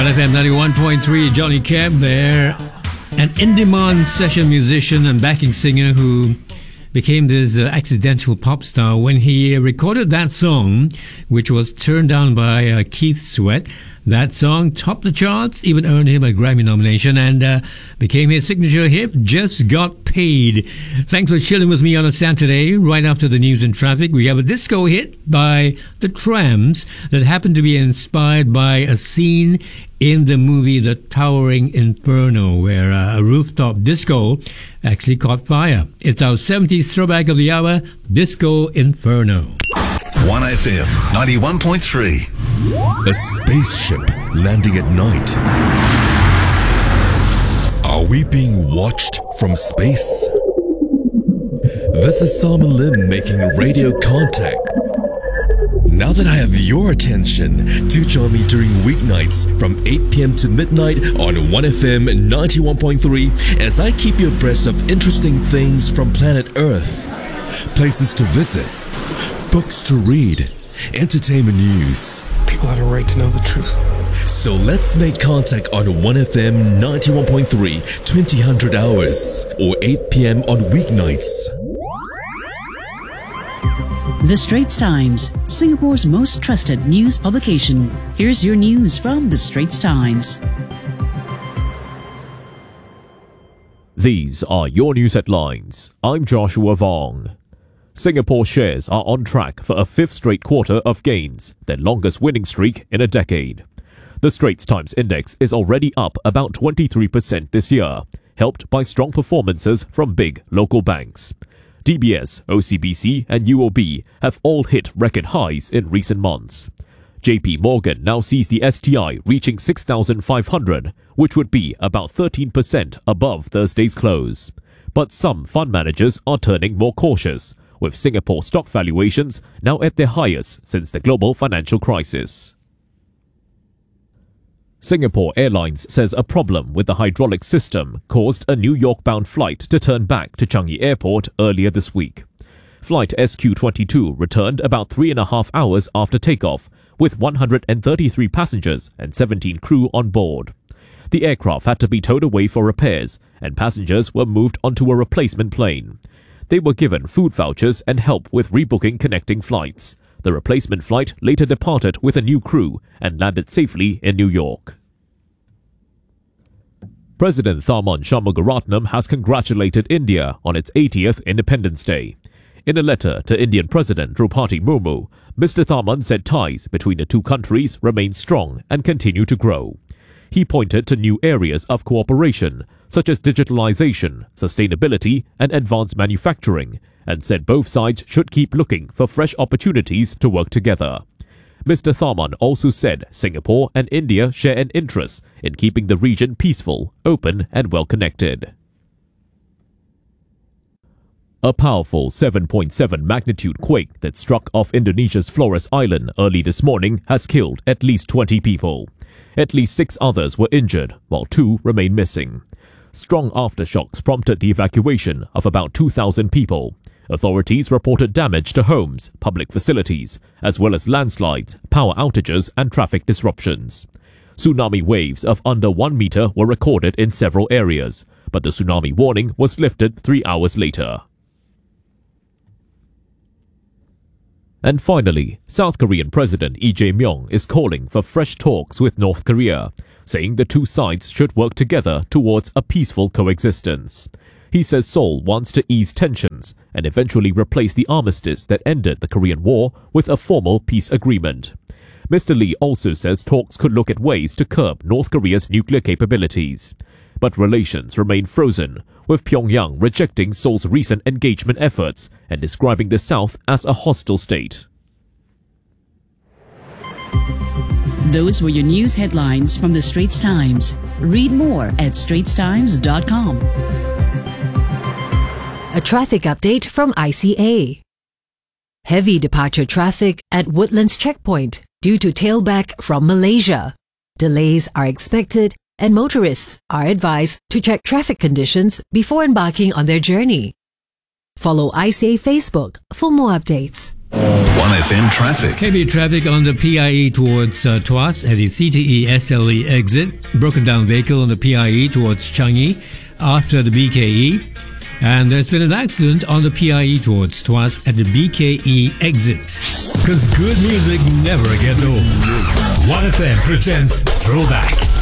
1FM 91.3, Johnny Cab there. An in-demand session musician and backing singer who became this accidental pop star when he recorded that song, which was turned down by Keith Sweat. That song topped the charts, even earned him a Grammy nomination, and became his signature hit, Just Got Paid. Thanks for chilling with me on a Saturday. Right after the news and traffic, we have a disco hit by The Trams that happened to be inspired by a scene in the movie The Towering Inferno, where a rooftop disco actually caught fire. It's our 70s throwback of the hour, Disco Inferno. 1FM 91.3. A spaceship landing at night. Are we being watched from space? This is Simon Lim making radio contact. Now that I have your attention, do join me during weeknights from 8 p.m. to midnight on 1FM 91.3 as I keep you abreast of interesting things from planet Earth. Places to visit, books to read, entertainment news. People have a right to know the truth. So let's make contact on 1FM 91.3, 2000 hours, or 8 p.m. on weeknights. The Straits Times, Singapore's most trusted news publication. Here's your news from The Straits Times. These are your news headlines. I'm Joshua Vong. Singapore shares are on track for a fifth straight quarter of gains, their longest winning streak in a decade. The Straits Times Index is already up about 23% this year, helped by strong performances from big local banks. DBS, OCBC and UOB have all hit record highs in recent months. JP Morgan now sees the STI reaching 6,500, which would be about 13% above Thursday's close. But some fund managers are turning more cautious, with Singapore stock valuations now at their highest since the global financial crisis. Singapore Airlines says a problem with the hydraulic system caused a New York-bound flight to turn back to Changi Airport earlier this week. Flight SQ22 returned about 3.5 hours after takeoff, with 133 passengers and 17 crew on board. The aircraft had to be towed away for repairs, and passengers were moved onto a replacement plane. They were given food vouchers and help with rebooking connecting flights. The replacement flight later departed with a new crew and landed safely in New York. President Tharman Shanmugaratnam has congratulated India on its 80th Independence Day. In a letter to Indian President Draupadi Murmu, Mr. Tharman said ties between the two countries remain strong and continue to grow. He pointed to new areas of cooperation, such as digitalization, sustainability, and advanced manufacturing, and said both sides should keep looking for fresh opportunities to work together. Mr. Tharman also said Singapore and India share an interest in keeping the region peaceful, open, and well-connected. A powerful 7.7 magnitude quake that struck off Indonesia's Flores Island early this morning has killed at least 20 people. At least 6 others were injured, while 2 remain missing. Strong aftershocks prompted the evacuation of about 2,000 people. Authorities reported damage to homes, public facilities, as well as landslides, power outages, and traffic disruptions. Tsunami waves of under 1 meter were recorded in several areas, but the tsunami warning was lifted 3 hours later. And finally, South Korean President Lee Jae-myung is calling for fresh talks with North Korea, saying the two sides should work together towards a peaceful coexistence. He says Seoul wants to ease tensions and eventually replace the armistice that ended the Korean War with a formal peace agreement. Mr. Lee also says talks could look at ways to curb North Korea's nuclear capabilities. But relations remain frozen, with Pyongyang rejecting Seoul's recent engagement efforts and describing the South as a hostile state. Those were your news headlines from The Straits Times. Read more at straitstimes.com. A traffic update from ICA. Heavy departure traffic at Woodlands Checkpoint due to tailback from Malaysia. Delays are expected and motorists are advised to check traffic conditions before embarking on their journey. Follow ICA Facebook for more updates. 1FM traffic. KB traffic on the PIE towards Tuas at the CTE SLE exit. Broken down vehicle on the PIE towards Changi after the BKE. And there's been an accident on the PIE towards Tuas at the BKE exit. Because good music never gets old. 1FM presents Throwback.